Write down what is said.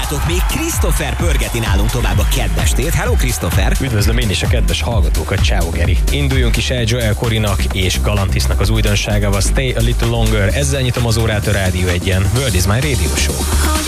Várjatok, még Christopher pörgeti nálunk tovább a kedvestét. Hello, Christopher! Üdvözlöm én is a kedves hallgatókat, ciao Geri! Induljunk is el Joel Corrynak és Galantisnak az újdonságával, Stay a Little Longer. Ezzel nyitom az órát a Rádió 1-en. World is my radio show.